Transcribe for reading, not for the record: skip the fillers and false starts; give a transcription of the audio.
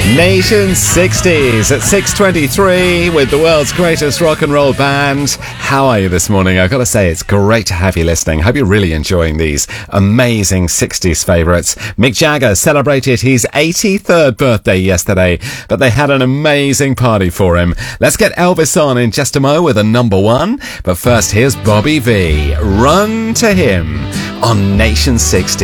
Nation 60s at 6:23 with the world's greatest rock and roll band. How are you this morning? I've got to say, it's great to have you listening. Hope you're really enjoying these amazing 60s favourites. Mick Jagger celebrated his 83rd birthday yesterday, but they had an amazing party for him. Let's get Elvis on in just a mo with a number one. But first, here's Bobby V. Run to Him on Nation 60.